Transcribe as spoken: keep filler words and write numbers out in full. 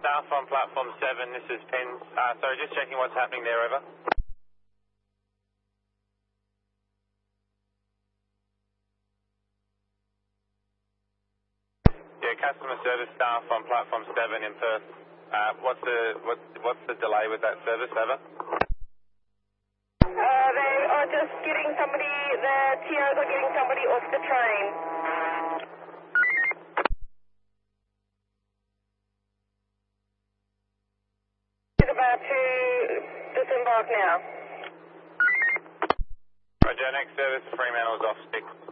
South on platform seven, this is Pin. Uh, sorry, just checking what's happening there, over. Yeah, customer service staff on platform seven in Perth. Uh, what's the what, what's the delay with that service, over? Uh, they are just getting somebody, the T Os are getting somebody off the train. He's about to disembark now. Roger, next service, Fremantle's off stick.